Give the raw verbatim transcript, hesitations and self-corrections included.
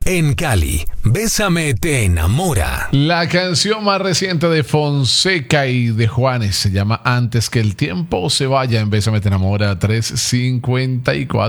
En Cali, Bésame te enamora. La canción más reciente de Fonseca y de Juanes se llama Antes que el tiempo se vaya en Bésame te enamora tres cincuenta y cuatro.